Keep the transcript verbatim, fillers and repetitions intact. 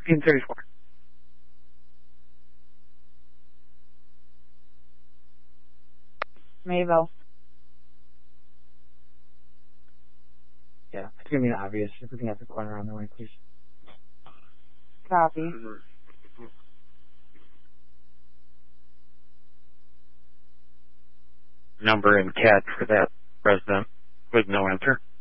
fifteen thirty-four. Mayville. Yeah, it's going to be obvious. If we can have the corner on the way, please. Copy. Number and C A D for that resident with no enter.